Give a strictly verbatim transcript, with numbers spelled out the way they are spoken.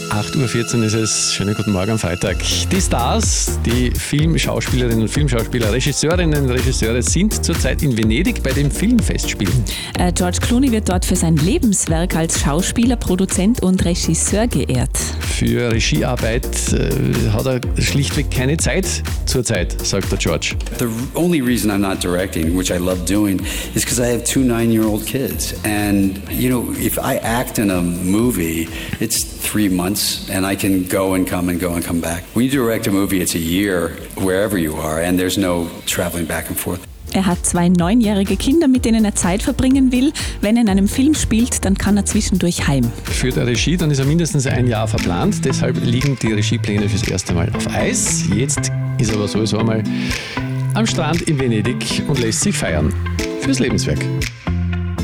acht Uhr vierzehn ist es. Schönen guten Morgen am Freitag. Die Stars, die Filmschauspielerinnen und Filmschauspieler, Regisseurinnen und Regisseure sind zurzeit in Venedig bei dem Filmfestspiel. Äh, George Clooney wird dort für sein Lebenswerk als Schauspieler, Produzent und Regisseur geehrt. Für Regiearbeit äh, hat er schlichtweg keine Zeit zurzeit, sagt der George. The only reason I'm not directing, which I love doing, is because I have two nine-year-old kids. And, you know, if I act in a movie, it's three months and I can go and come and go and come back. When you direct a movie, it's a year wherever you are and there's no traveling back and forth. Er hat zwei neunjährige Kinder, mit denen er Zeit verbringen will. Wenn er in einem Film spielt, dann kann er zwischendurch heim. Für die Regie, dann ist er mindestens ein Jahr verplant. Deshalb liegen die Regiepläne fürs erste Mal auf Eis. Jetzt ist er aber sowieso einmal am Strand in Venedig und lässt sich feiern fürs Lebenswerk.